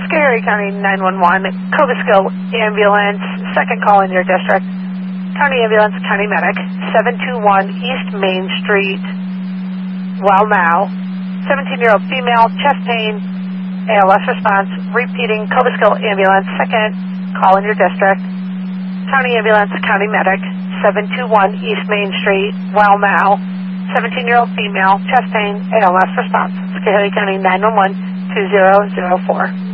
Schoharie County 911, Cobleskill Ambulance, second call in your district. County Ambulance, County Medic, 721 East Main Street, well now. 17-year-old female, chest pain, ALS response, repeating Cobleskill Ambulance, second call in your district. County Ambulance, County Medic, 721 East Main Street, well now. 17-year-old female, chest pain, ALS response. Schoharie County 911, 2004.